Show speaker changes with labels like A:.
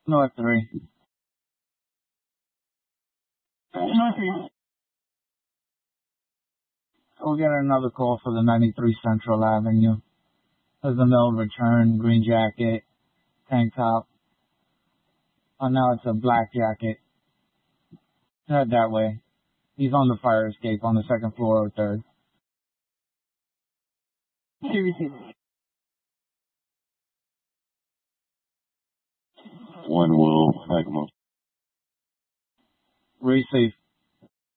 A: North 3.
B: North 3.
A: We'll get another call for the 93 Central Avenue. There's a male return, green jacket, tank top. Oh, now it's a black jacket. Head that way. He's on the fire escape on the second floor or third.
B: Seriously.
C: 1 will, Magma.
A: Race safe.